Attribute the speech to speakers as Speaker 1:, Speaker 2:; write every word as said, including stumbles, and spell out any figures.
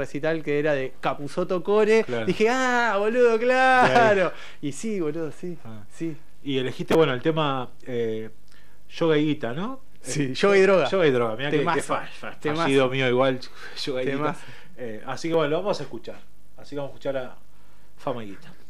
Speaker 1: recital que era de Capusotto Core.
Speaker 2: Claro.
Speaker 1: Dije, ah, boludo, claro. Y sí, boludo, sí,
Speaker 2: Ah.
Speaker 1: sí.
Speaker 2: Y elegiste, bueno, el tema eh, Yoga y Guita, ¿no?
Speaker 1: Sí,
Speaker 2: Eh,
Speaker 1: Yoga y Droga.
Speaker 2: Yoga y Droga, mirá que,
Speaker 1: Temazo.
Speaker 2: que fa, fa,
Speaker 1: Temazo.
Speaker 2: fallido mío igual, Yoga y Guita.
Speaker 1: Temazo.
Speaker 2: Eh, así que bueno, lo vamos a escuchar. Así que vamos a escuchar a Fama y Guita.